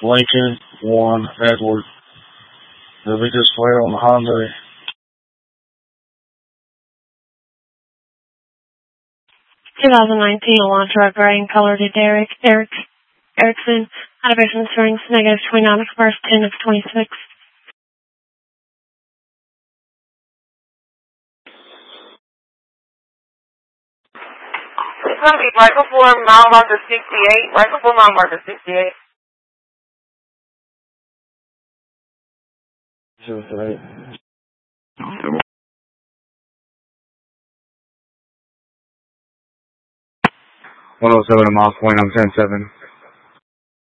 Lincoln 1 Edward. It'll be displayed on the Hyundai. 2019 Elantra gray in color to Derek Erickson. Elevation strength -29, express 10 of 26. It's going to be right before mile marker 68. Right before mile marker 68. 107 a mile point, I'm 10-7.